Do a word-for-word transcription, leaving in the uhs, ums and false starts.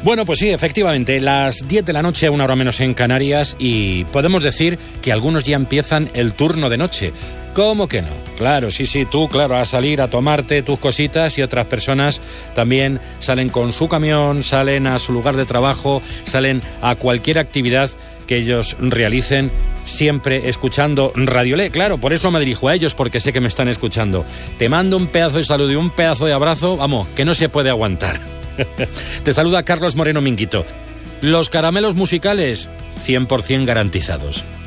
Bueno, pues sí, efectivamente, las diez de la noche, una hora menos en Canarias, y podemos decir que algunos ya empiezan el turno de noche. ¿Cómo que no? Claro, sí, sí, tú, claro, a salir a tomarte tus cositas, y otras personas también salen con su camión, salen a su lugar de trabajo, salen a cualquier actividad que ellos realicen, siempre escuchando Radiolé. Claro, por eso me dirijo a ellos, porque sé que me están escuchando. Te mando un pedazo de saludo y un pedazo de abrazo, vamos, que no se puede aguantar. Te saluda Carlos Moreno Minguito. Los caramelos musicales, cien por ciento garantizados.